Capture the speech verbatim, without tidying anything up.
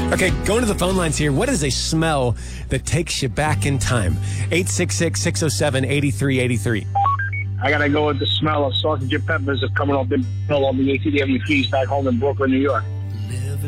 Okay, going to the phone lines here. What is a smell that takes you back in time? eight six six, six oh seven, eight three eight three. I gotta go with the smell of sausage and peppers coming off the hill on the A T W Ps back home in Brooklyn, New York.